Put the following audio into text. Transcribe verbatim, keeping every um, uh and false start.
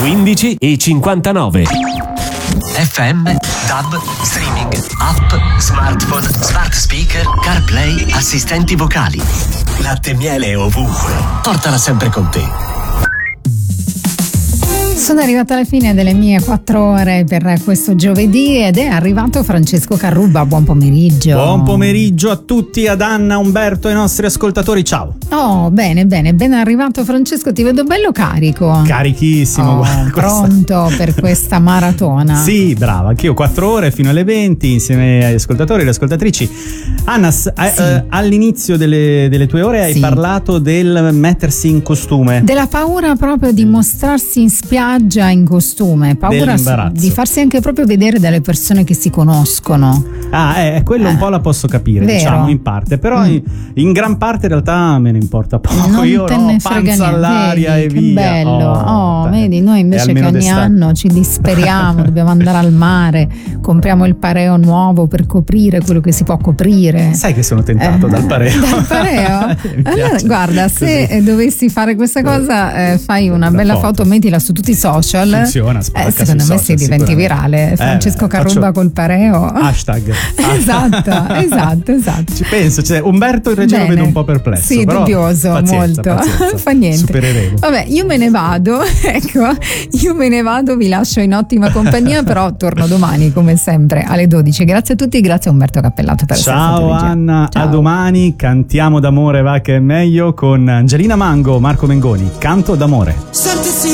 quindici e cinquantanove. F M, D A B, streaming, app, smartphone, smart speaker, CarPlay, assistenti vocali. Latte e miele ovunque. Portala sempre con te. Sono arrivata alla fine delle mie quattro ore per questo giovedì ed è arrivato Francesco Carrubba. Buon pomeriggio. Buon pomeriggio a tutti, ad Anna, Umberto e ai nostri ascoltatori. Ciao. Oh, bene, bene, ben arrivato Francesco, ti vedo bello carico. Carichissimo, oh, guarda. Pronto questa... per questa maratona. Sì, brava, anch'io quattro ore fino alle venti insieme agli ascoltatori e alle ascoltatrici. Anna, sì. eh, all'inizio delle, delle tue ore hai sì. parlato del mettersi in costume. Della paura proprio di mostrarsi in spiaggia in costume, paura di farsi anche proprio vedere dalle persone che si conoscono. Ah, eh, quello eh. un po' la posso capire, Vero? diciamo in parte, però mm. in, in gran parte in realtà me ne importa poco. Non Io te no, ne panza all'aria vedi, e che via. Bello. Oh, oh vedi, noi invece che ogni d'estate. anno ci disperiamo, dobbiamo andare al mare, compriamo il pareo nuovo per coprire quello che si può coprire. Sai che sono tentato eh, dal pareo. Dal pareo? Allora, guarda, se Così. dovessi fare questa cosa, eh, fai una, una bella foto. foto, mettila su tutti i social. Funziona, spacca eh, secondo me si diventi virale. Francesco eh, Carrubba faccio... col pareo. Hashtag. esatto, esatto, esatto. Ci penso, cioè, Umberto in regia lo vedo un po' perplesso. Sì, però dubbioso, pazienza, molto. Pazienza. Fa niente. Supereremo. Vabbè, io me ne vado, ecco, io me ne vado, vi lascio in ottima compagnia, però torno domani come sempre alle dodici. Grazie a tutti, grazie a Umberto Cappellato per essere stato Ciao Anna, Ciao. A domani. Cantiamo d'amore va che è meglio con Angelina Mango, Marco Mengoni, Canto d'amore.